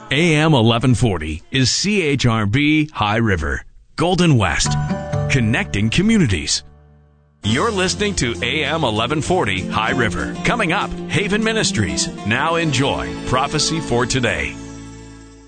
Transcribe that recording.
AM 1140 is CHRB High River, Golden West, connecting communities. You're listening to AM 1140 High River. Coming up, Haven Ministries. Now enjoy Prophecy for Today.